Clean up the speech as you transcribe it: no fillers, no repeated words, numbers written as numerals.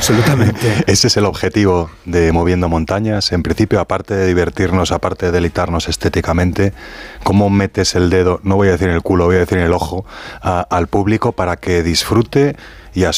Absolutamente. Ese es el objetivo de Moviendo Montañas. En principio, aparte de divertirnos, aparte de deleitarnos estéticamente, ¿cómo metes el dedo, no voy a decir en el culo, voy a decir en el ojo, al público para que disfrute y